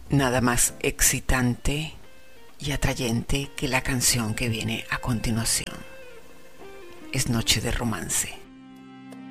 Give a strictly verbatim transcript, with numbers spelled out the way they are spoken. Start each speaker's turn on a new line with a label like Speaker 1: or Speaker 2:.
Speaker 1: nada más excitante y atrayente que la canción que viene a continuación. Es noche de romance.